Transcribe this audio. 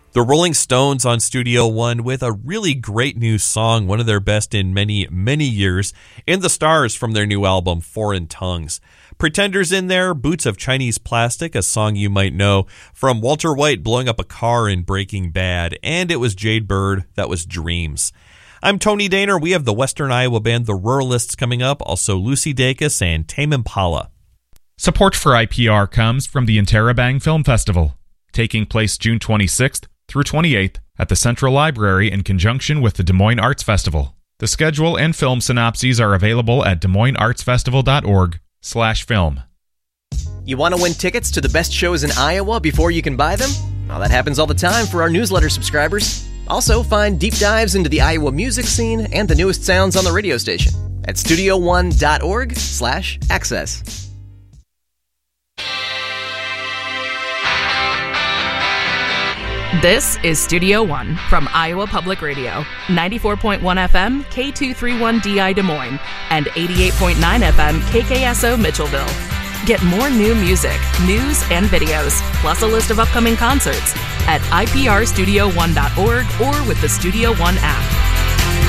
The Rolling Stones on Studio One with a really great new song, one of their best in many, many years, and the Stars from their new album, Foreign Tongues. Pretenders in there, Boots of Chinese Plastic, a song you might know from Walter White blowing up a car in Breaking Bad, and it was Jade Bird, that was Dreams. I'm Tony Daner. We have the Western Iowa band The Ruralists coming up, also Lucy Dacus and Tame Impala. Support for IPR comes from the Interrobang Film Festival, taking place June 26th through 28th at the Central Library in conjunction with the Des Moines Arts Festival. The schedule and film synopses are available at DesMoinesArtsFestival.org/film. You want to win tickets to the best shows in Iowa before you can buy them? Well, that happens all the time for our newsletter subscribers. Also, find deep dives into the Iowa music scene and the newest sounds on the radio station at studio1.org/access. This is Studio One from Iowa Public Radio, 94.1 FM, K231DI Des Moines, and 88.9 FM, KKSO Mitchellville. Get more new music, news, and videos, plus a list of upcoming concerts at iprstudio1.org or with the Studio One app.